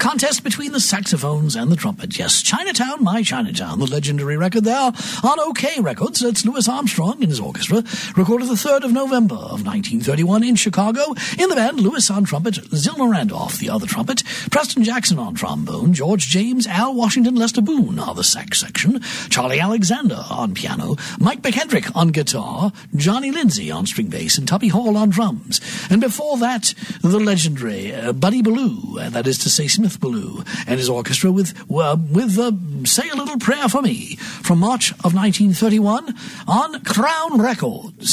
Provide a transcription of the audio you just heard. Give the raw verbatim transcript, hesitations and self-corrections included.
contest between the saxophones and the trumpet. Yes, Chinatown, My Chinatown, the legendary record there on OK Records. It's Louis Armstrong and his orchestra, recorded the third of November of nineteen thirty-one in Chicago. In the band, Louis on trumpet, Zilmer Randolph, the other trumpet, Preston Jackson on trombone, George James, Al Washington, Lester Boone on the sax section, Charlie Alexander on piano, Mike McKendrick on guitar, Johnny Lindsay on string bass, and Tubby Hall on drums. And before that, the legendary uh, Buddy Ballou, uh, that is to say Smith Ballou, and his orchestra with, uh, with uh, Say a Little Prayer for Me, from March of nineteen thirty-one on Crown Records.